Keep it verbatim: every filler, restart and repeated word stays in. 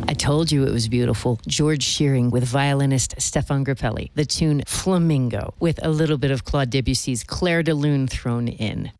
I told you it was beautiful. George Shearing with violinist Stefan Grappelli. The tune Flamingo with a little bit of Claude Debussy's Clair de Lune thrown in.